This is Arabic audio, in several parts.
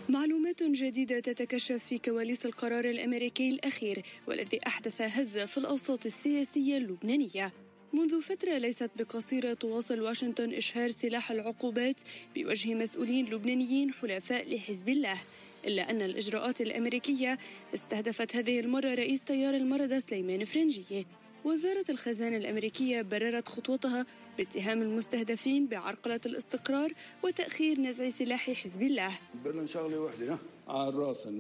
معلومات جديدة تتكشف في كواليس القرار الأمريكي الأخير والذي أحدث هزة في الأوساط السياسية اللبنانية. منذ فترة ليست بقصيرة تواصل واشنطن إشهار سلاح العقوبات بوجه مسؤولين لبنانيين حلفاء لحزب الله، إلا أن الإجراءات الأمريكية استهدفت هذه المرة رئيس تيار المردة سليمان فرنجية. وزارة الخزانة الأمريكية بررت خطوتها باتهام المستهدفين بعرقلة الاستقرار وتأخير نزع سلاح حزب الله. بدنا شغلة وحدة على الراس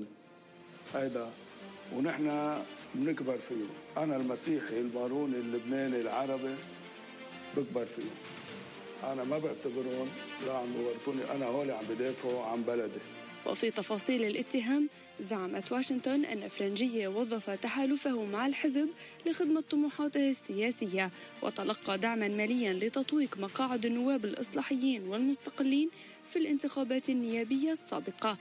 هيدا ونحن بنكبر فيه. أنا المسيحي الباروني اللبناني العربي بكبر فيه. أنا ما بعتبرهم لا عم بورطوني، أنا هولي عم بدافعوا عن بلدي. وفي تفاصيل الاتهام زعمت واشنطن أن فرنجية وظف تحالفه مع الحزب لخدمة طموحاته السياسية وتلقى دعما ماليا لتطويق مقاعد النواب الإصلاحيين والمستقلين في الانتخابات النيابية السابقة.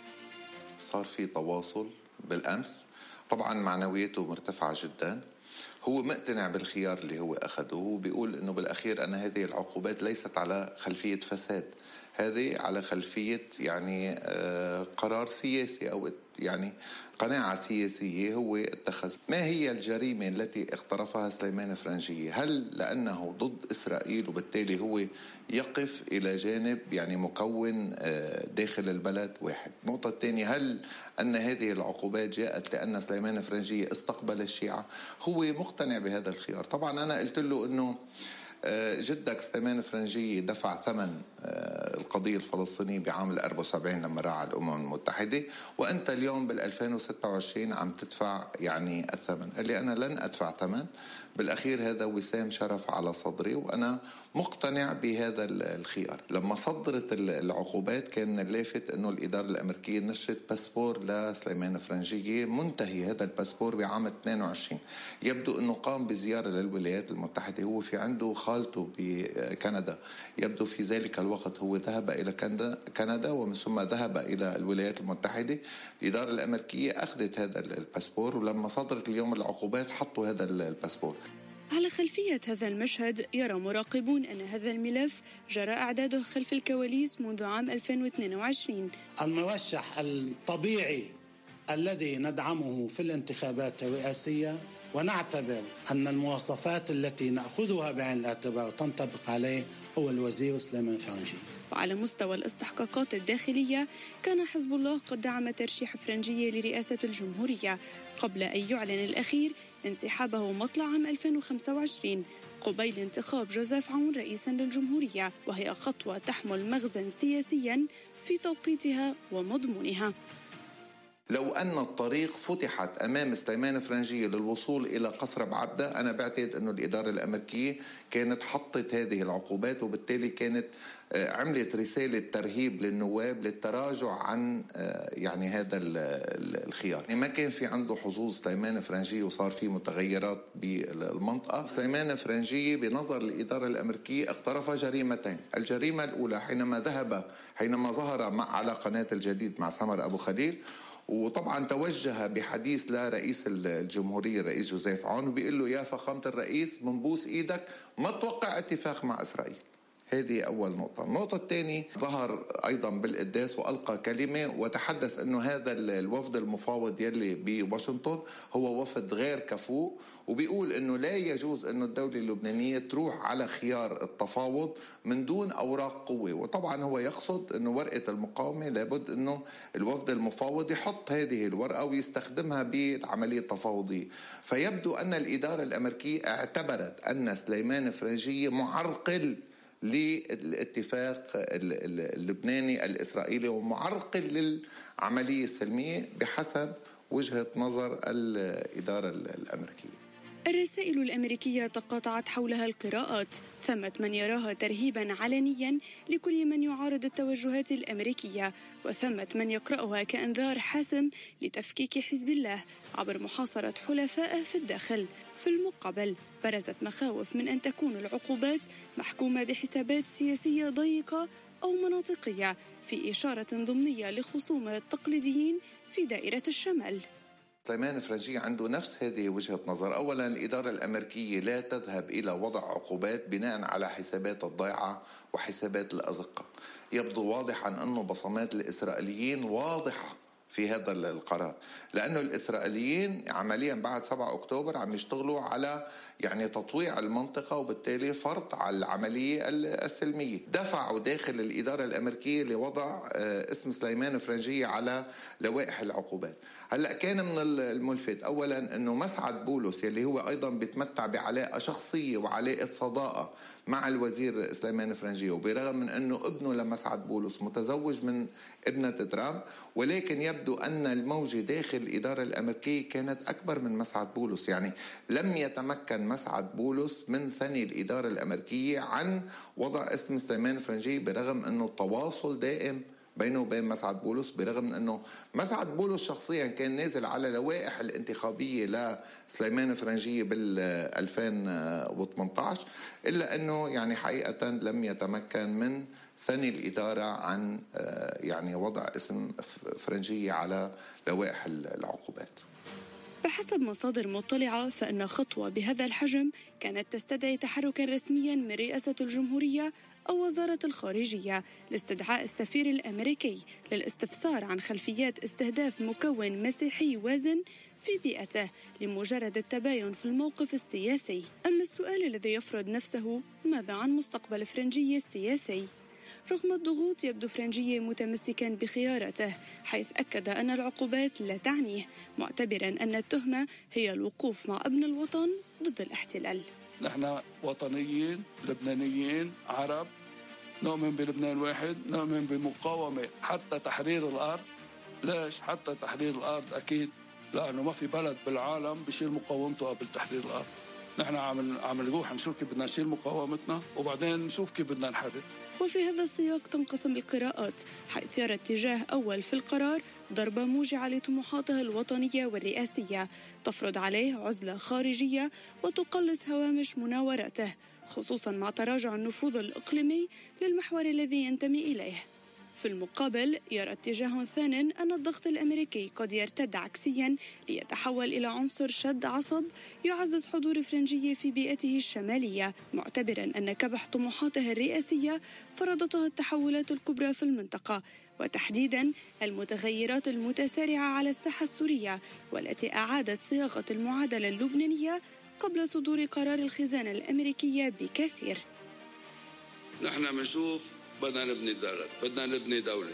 صار في تواصل بالأمس، طبعا معنوياته مرتفعة جدا. هو مقتنع بالخيار اللي هو أخده، وبيقول أنه بالأخير أن هذه العقوبات ليست على خلفية فساد، هذه على خلفية يعني قرار سياسي أو يعني قناعة سياسية هو اتخذ. ما هي الجريمة التي اقترفها سليمان فرنجية؟ هل لأنه ضد إسرائيل وبالتالي هو يقف إلى جانب يعني مكون داخل البلد؟ واحد. النقطة الثانية، هل أن هذه العقوبات جاءت لأن سليمان فرنجية استقبل الشيعة؟ هو مقتنع بهذا الخيار. طبعا أنا قلت له أنه جدك سليمان فرنجية دفع ثمن القضية الفلسطينية بعام 74 لما راح الأمم المتحدة، وأنت اليوم بال2026 عم تدفع يعني الثمن. قال لي أنا لن أدفع ثمن، بالأخير هذا وسام شرف على صدري وأنا مقتنع بهذا الخيار. لما صدرت العقوبات كان اللافت أنه الإدارة الأمريكية نشرت باسبور لسليمان فرنجية منتهي هذا الباسبور بعام 22. يبدو أنه قام بزيارة للولايات المتحدة، هو في عنده خالته بكندا، يبدو في ذلك الوقت هو ذهب إلى كندا ومن ثم ذهب إلى الولايات المتحدة. الإدارة الأمريكية أخذت هذا الباسبور، ولما صدرت اليوم العقوبات حطوا هذا الباسبور. على خلفية هذا المشهد يرى مراقبون أن هذا الملف جرى إعداده خلف الكواليس منذ عام 2022. المرشح الطبيعي الذي ندعمه في الانتخابات الرئاسية، ونعتبر أن المواصفات التي نأخذها بعين الاعتبار تنطبق عليه، هو الوزير سليمان فرنجية. وعلى مستوى الاستحقاقات الداخلية كان حزب الله قد دعم ترشيح فرنجية لرئاسة الجمهورية قبل أن يعلن الأخير انسحابه مطلع عام 2025 قبيل انتخاب جوزيف عون رئيسا للجمهورية، وهي خطوة تحمل مغزى سياسيا في توقيتها ومضمونها. لو أن الطريق فتحت أمام سليمان فرنجية للوصول إلى قصر بعبدة، أنا بعتقد أن الإدارة الأمريكية كانت حطت هذه العقوبات، وبالتالي كانت عملت رسالة ترهيب للنواب للتراجع عن يعني هذا الخيار. يعني ما كان في عنده حظوظ سليمان فرنجية وصار في متغيرات بالمنطقة. سليمان فرنجية بنظر الإدارة الأمريكية اقترف جريمتين. الجريمة الأولى حينما ظهر على قناة الجديد مع سمر أبو خليل، وطبعا توجه بحديث لرئيس الجمهورية الرئيس جوزيف عون وبيقول له يا فخامة الرئيس منبوس ايدك ما توقع اتفاق مع اسرائيل. هذه أول نقطة. النقطة الثانية، ظهر أيضا بالقداس وألقى كلمة وتحدث أنه هذا الوفد المفاوض يلي بواشنطن هو وفد غير كفؤ، وبيقول أنه لا يجوز أنه الدولة اللبنانية تروح على خيار التفاوض من دون أوراق قوة. وطبعا هو يقصد أنه ورقة المقاومة لابد أنه الوفد المفاوض يحط هذه الورقة ويستخدمها بالعملية التفاوضية. فيبدو أن الإدارة الأمريكية اعتبرت أن سليمان فرنجية معرقل للاتفاق اللبناني الإسرائيلي ومعرقل للعملية السلمية بحسب وجهة نظر الإدارة الأمريكية. الرسائل الأمريكية تقاطعت حولها القراءات، ثمة من يراها ترهيبا علنيا لكل من يعارض التوجهات الأمريكية، وثمة من يقرأها كأنذار حاسم لتفكيك حزب الله عبر محاصرة حلفائه في الداخل. في المقابل برزت مخاوف من أن تكون العقوبات محكومة بحسابات سياسية ضيقة أو مناطقية في إشارة ضمنية لخصوم التقليديين في دائرة الشمال. سليمان فرنجية عنده نفس هذه وجهة نظر. أولا الإدارة الأمريكية لا تذهب إلى وضع عقوبات بناء على حسابات الضيعة وحسابات الأزقة. يبدو واضحا أنه بصمات الإسرائيليين واضحة في هذا القرار، لأنه الإسرائيليين عمليا بعد 7 أكتوبر عم يشتغلوا على يعني تطويع المنطقة، وبالتالي فرض على العملية السلمية. دفعوا داخل الإدارة الأمريكية لوضع اسم سليمان فرنجية على لوائح العقوبات. هلأ كان من الملفت أولا أنه مسعد بولس يلي هو أيضا بيتمتع بعلاقة شخصية وعلاقة صداقة مع الوزير سليمان فرنجية، وبرغم من أنه ابنه لمسعد بولس متزوج من ابنة ترامب، ولكن يبدو أن الموجة داخل الإدارة الأمريكية كانت أكبر من مسعد بولس. يعني لم يتمكن مسعد بولس من ثني الإدارة الأمريكية عن وضع اسم سليمان فرنجية، برغم أنه التواصل دائم بينه وبين مسعد بولس، برغم من أنه مسعد بولس شخصيا كان نازل على لوائح الانتخابية لسليمان فرنجية بال 2018، إلا أنه يعني حقيقة لم يتمكن من ثني الإدارة عن يعني وضع اسم فرنجية على لوائح العقوبات. بحسب مصادر مطلعة فإن خطوة بهذا الحجم كانت تستدعي تحركا رسميا من رئاسة الجمهورية أو وزارة الخارجية لاستدعاء السفير الأمريكي للاستفسار عن خلفيات استهداف مكون مسيحي وازن في بيئته لمجرد التباين في الموقف السياسي. أما السؤال الذي يفرض نفسه: ماذا عن مستقبل فرنجية السياسي؟ رغم الضغوط يبدو فرنجية متمسكا بخيارته، حيث أكد أن العقوبات لا تعنيه، معتبرا أن التهمة هي الوقوف مع ابن الوطن ضد الاحتلال. نحن وطنيين لبنانيين عرب، نؤمن بلبنان واحد، نؤمن بمقاومة حتى تحرير الأرض. ليش حتى تحرير الأرض؟ أكيد لأنه ما في بلد بالعالم بيشيل مقاومته قبل تحرير الأرض. نحن عم نروح نشوف كيف بدنا نشيل مقاومتنا وبعدين نشوف كيف بدنا نحرر. وفي هذا السياق تنقسم القراءات، حيث يرى اتجاه أول في القرار ضربة موجعة لطموحاته الوطنية والرئاسية، تفرض عليه عزلة خارجية وتقلص هوامش مناورته، خصوصا مع تراجع النفوذ الإقليمي للمحور الذي ينتمي إليه. في المقابل يرى اتجاه ثان أن الضغط الأمريكي قد يرتد عكسيا ليتحول إلى عنصر شد عصب يعزز حضور فرنجية في بيئته الشمالية، معتبرا أن كبح طموحاته الرئاسية فرضتها التحولات الكبرى في المنطقة، وتحديدا المتغيرات المتسارعة على الساحة السورية، والتي أعادت صياغة المعادلة اللبنانية قبل صدور قرار الخزانة الأمريكية بكثير. نحن بنشوف بدنا نبني بلد، بدنا نبني دولة،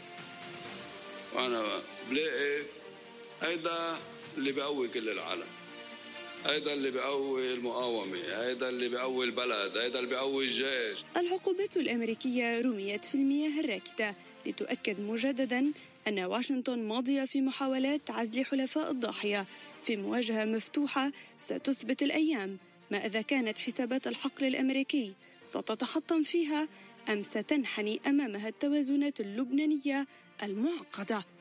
وأنا بلاقي هيدا اللي بيقوي كل العالم، هيدا اللي بيقوي المقاومة، هيدا اللي بيقوي البلد، هيدا اللي بيقوي الجيش. العقوبات الأمريكية رميت في المياه الراكدة لتؤكد مجددا أن واشنطن ماضية في محاولات عزل حلفاء الضاحية في مواجهة مفتوحة ستثبت الأيام ما إذا كانت حسابات الحقل الأمريكي ستتحطم فيها أم ستنحني أمامها التوازنات اللبنانية المعقدة.